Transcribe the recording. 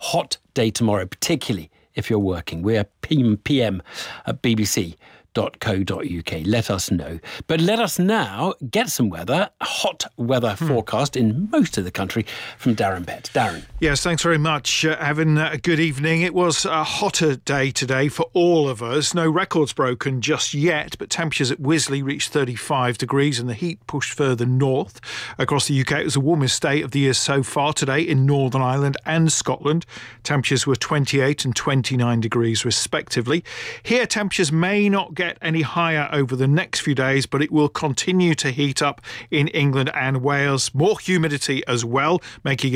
hot day tomorrow, particularly if you're working. We're PM at bbc.co.uk. Let us know. But let us now get some weather, a hot weather forecast in most of the country from Darren Bett. Darren. Yes, thanks very much, Evan. Good evening. It was a hotter day today for all of us. No records broken just yet, but temperatures at Wisley reached 35 degrees and the heat pushed further north. Across the UK, it was the warmest day of the year so far today in Northern Ireland and Scotland. Temperatures were 28 and 29 degrees respectively. Here, temperatures may not get any higher over the next few days, but it will continue to heat up in England and Wales. More humidity as well, making it